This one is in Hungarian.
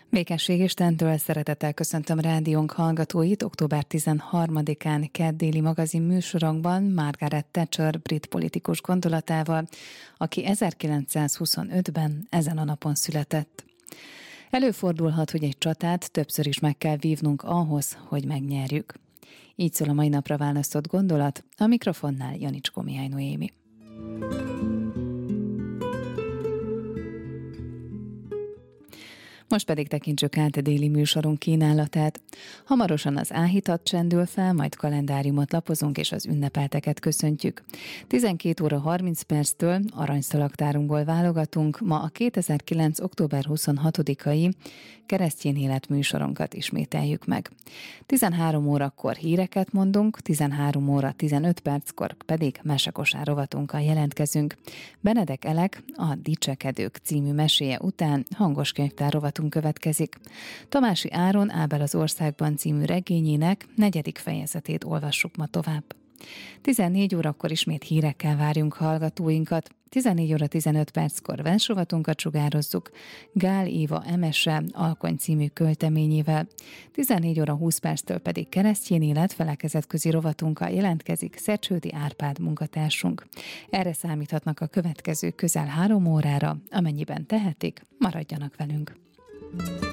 Békesség Istentől, szeretettel köszöntöm rádiónk hallgatóit. Október 13-án kedd déli magazin műsorunkban Margaret Thatcher brit politikus gondolatával, aki 1925-ben ezen a napon született. Előfordulhat, hogy egy csatát többször is meg kell vívnunk ahhoz, hogy megnyerjük. Így szól a mai napra választott gondolat, a mikrofonnál Janicskó Mihály Noémi. Most pedig tekintsük át a déli műsorunk kínálatát. Hamarosan az áhítat csendül fel, majd kalendáriumot lapozunk és az ünnepelteket köszöntjük. 12 óra 30 perctől aranyszalagtárunkból válogatunk, ma a 2009. október 26-ai keresztény életműsorunkat ismételjük meg. 13 órakor híreket mondunk, 13 óra 15 perckor pedig mesekosár rovatunkkal jelentkezünk. Benedek Elek a Dicsekedők című meséje után hangos könyvtár rovatunk következik. Tamási Áron Ábel az országban című regényének 4. fejezetét olvassuk ma tovább. 14 órakor ismét hírekkel várjunk hallgatóinkat. 14 óra 15 perckor versrovatunkat sugározzuk Gál Éva Emese Alkony című költeményével. 14 óra 20 perctől pedig keresztény élet felekezetközi rovatunkkal jelentkezik Szecsődi Árpád munkatársunk. Erre számíthatnak a következő közel 3 órára, amennyiben tehetik, maradjanak velünk.